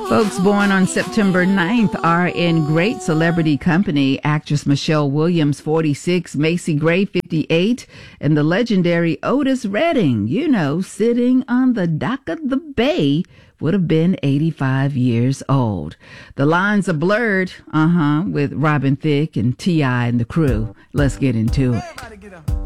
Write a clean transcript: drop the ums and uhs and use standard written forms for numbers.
Folks born on September 9th are in great celebrity company. Actress Michelle Williams, 46, Macy Gray, 58, and the legendary Otis Redding, sitting on the dock of the bay, would have been 85 years old. The lines are blurred, with Robin Thicke and T.I. and the crew. Let's get into it.